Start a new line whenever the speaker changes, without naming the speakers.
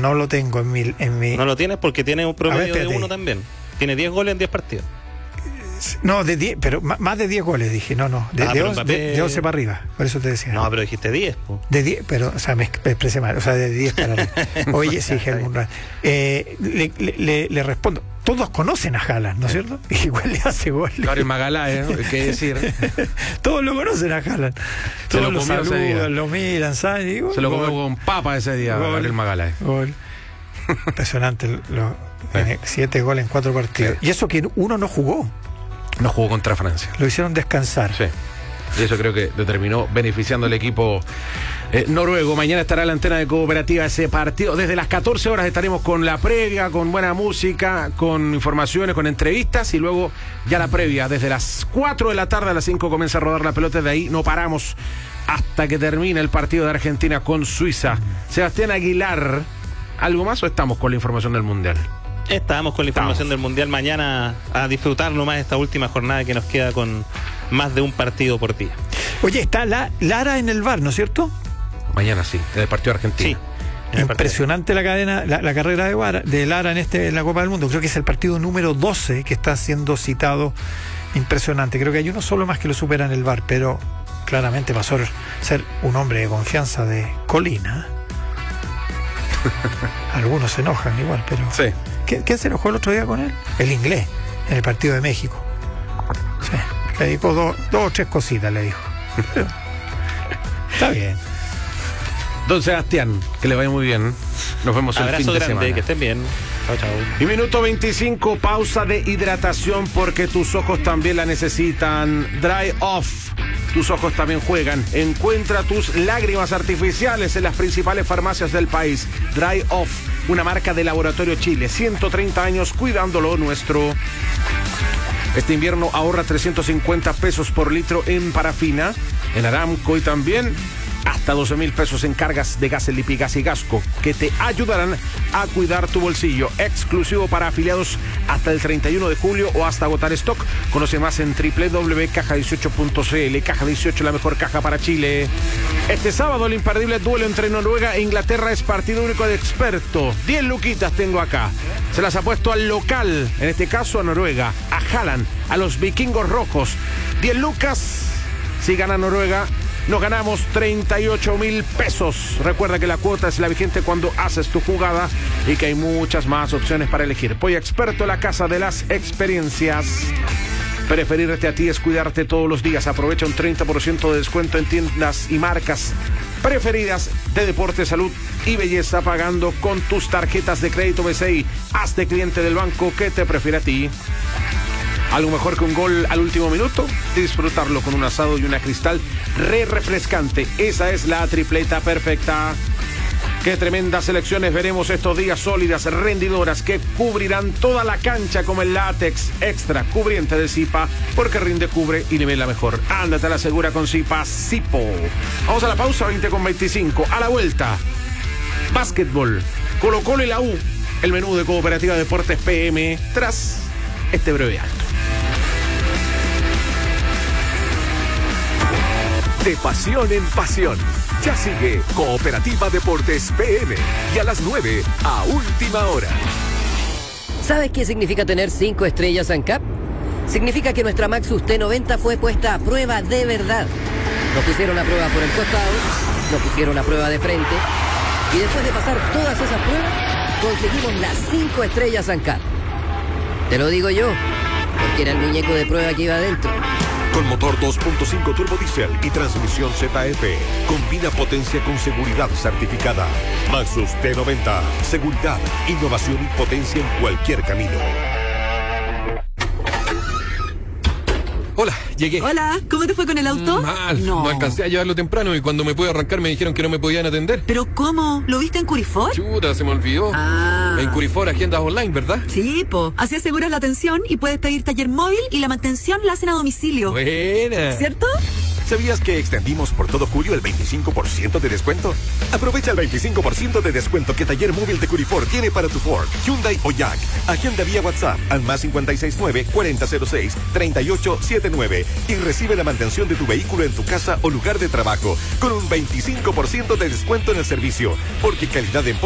no lo tengo en mi...
No lo tienes porque tiene un promedio de 1 también. Tiene 10 goles en 10 partidos.
No, de 10, pero más de 10 goles dije, no, de 11 para arriba, por eso te decía.
No, pero dijiste 10. Po.
De 10, pero, o sea, me expresé mal, o sea, de 10 para arriba. Oye, sí, Helmut Rahn. Le respondo, todos conocen a Haaland, ¿no es cierto? Igual le hace gol.
Claro, el Magaláes, ¿no? ¿Qué decir?
Todos lo conocen a Haaland. Todos lo saludan, lo miran, ¿sabes? Digo,
se lo comió con papa ese día, el Magaláes.
Gol. Impresionante, tiene 7 goles en 4 partidos. Sí. Y eso que uno no jugó.
No jugó contra Francia.
Lo hicieron descansar.
Sí. Y eso creo que determinó beneficiando al equipo noruego. Mañana estará la antena de Cooperativa ese partido. Desde las 14 horas estaremos con la previa, con buena música, con informaciones, con entrevistas y luego ya la previa. Desde las 4 de la tarde a las 5 comienza a rodar la pelota. De ahí no paramos hasta que termine el partido de Argentina con Suiza. Sebastián Aguilar, ¿algo más o estamos con la información del Mundial?
Estábamos con la información del Mundial. Mañana a disfrutar nomás esta última jornada que nos queda con más de un partido por día.
Oye, está Lara en el VAR, ¿no es cierto?
Mañana sí, en el partido de Argentina.
Sí,
impresionante la cadena, la carrera de Lara en la Copa del Mundo. Creo que es el partido número 12 que está siendo citado. Impresionante. Creo que hay uno solo más que lo supera en el VAR, pero claramente pasó a ser un hombre de confianza de Colina. Algunos se enojan igual, pero...
Sí.
¿Quién se enojó el otro día con él? El inglés, en el partido de México. Sí. Le dijo dos o tres cositas, le dijo. Pero, está bien.
Don Sebastián, que le vaya muy bien. Nos vemos el fin de semana.
Grande, que estén bien. Chao, chao.
Y minuto 25, pausa de hidratación porque tus ojos también la necesitan. Dry Off. Tus ojos también juegan. Encuentra tus lágrimas artificiales en las principales farmacias del país. Dry Off, una marca de Laboratorio Chile. 130 años cuidando lo nuestro. Este invierno ahorra 350 pesos por litro en parafina, en Aramco y también hasta 12,000 pesos en cargas de gas Lipigas y Gasco que te ayudarán a cuidar tu bolsillo. Exclusivo para afiliados hasta el 31 de julio o hasta agotar stock. Conoce más en www.caja18.cl. Caja 18, la mejor caja para Chile. Este sábado el imperdible duelo entre Noruega e Inglaterra es partido único de experto. 10 luquitas tengo acá. Se las ha puesto al local, en este caso a Noruega, a Haaland, a los vikingos rojos. 10 lucas, si gana Noruega, nos ganamos 38,000 pesos. Recuerda que la cuota es la vigente cuando haces tu jugada y que hay muchas más opciones para elegir. Polla Experto, la casa de las experiencias. Preferirte a ti es cuidarte todos los días. Aprovecha un 30% de descuento en tiendas y marcas preferidas de deporte, salud y belleza pagando con tus tarjetas de crédito BCI. Hazte cliente del banco que te prefiere a ti. Algo mejor que un gol al último minuto, disfrutarlo con un asado y una Cristal refrescante. Esa es la tripleta perfecta. Qué tremendas selecciones veremos estos días, sólidas, rendidoras, que cubrirán toda la cancha como el látex extra cubriente de Zipa, porque rinde, cubre y nivela mejor. Ándate a la segura con Zipa Zipo. Vamos a la pausa, 20:25. A la vuelta, básquetbol, Colo-Colo y la U. El menú de Cooperativa Deportes PM tras este breve alto.
De pasión en pasión. Ya sigue Cooperativa Deportes PM. Y a las 9, a última hora.
¿Sabes qué significa tener 5 estrellas ANCAP? Significa que nuestra Maxus T90 fue puesta a prueba de verdad. Nos pusieron a prueba por el costado, nos pusieron a prueba de frente, y después de pasar todas esas pruebas, conseguimos las 5 estrellas ANCAP. Te lo digo yo, porque era el muñeco de prueba que iba adentro.
Con motor 2.5 turbo diesel y transmisión ZF. Combina potencia con seguridad certificada. Maxus T90. Seguridad, innovación y potencia en cualquier camino.
Hola, llegué.
Hola, ¿cómo te fue con el auto?
Mal, no alcancé a llevarlo temprano y cuando me pude arrancar me dijeron que no me podían atender.
¿Pero cómo? ¿Lo viste en Curifor?
Chuta, se me olvidó. En Curifor, agendas online, ¿verdad?
Sí, po. Así aseguras la atención y puedes pedir taller móvil y la mantención la hacen a domicilio.
Buena.
¿Cierto?
¿Sabías que extendimos por todo julio el 25% de descuento? Aprovecha el 25% de descuento que Taller Móvil de Curifor tiene para tu Ford, Hyundai o Jack. Agenda vía WhatsApp al más 569-4006-3879 y recibe la mantención de tu vehículo en tu casa o lugar de trabajo con un 25% de descuento en el servicio, porque calidad en